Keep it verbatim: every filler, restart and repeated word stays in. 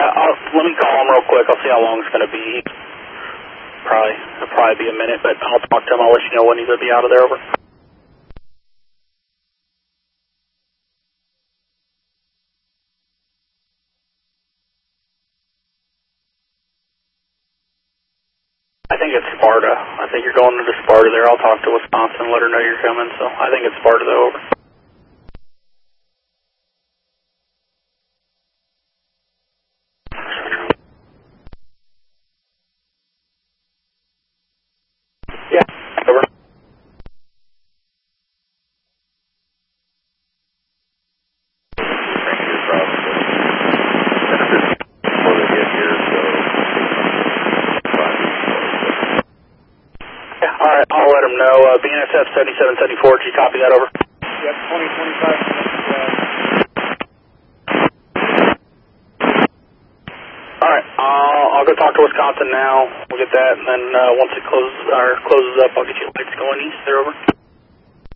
I'll, let me call him real quick. I'll see how long it's going to be. Probably, it'll probably be a minute, but I'll talk to him. I'll let you know when he's going to be out of there. Over. I think it's Sparta. I think you're going into Sparta there. I'll talk to Wisconsin and let her know you're coming. So I think it's Sparta though. Over. Yeah. Over. Yeah. All right. I'll let him know. Uh, B N S F seventy-seven seventy-four. Did you copy that? Over. Yep. twenty twenty-five minutes. All right. I'll, I'll go talk to Wisconsin now. We'll get that, and then uh, once it closes or closes up, I'll get you lights going east there. Over.